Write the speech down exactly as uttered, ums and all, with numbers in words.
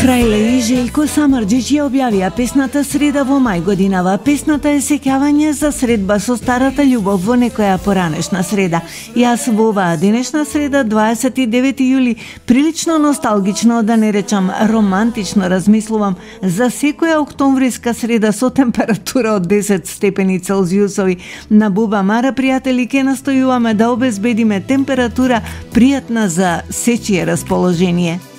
Фрајле и Желко Самарџич ја објавија песната среда во мај годинава. Песната е сеќавање за средба со старата љубов во некоја поранешна среда. Јас во оваа денешна среда, дваесет и девети јули, прилично носталгично, да не речам романтично, размислувам за секоја октомвриска среда со температура од десет степени Целзиусови. На Буба Мара, пријатели, ке настојуваме да обезбедиме температура пријатна за сечие расположение.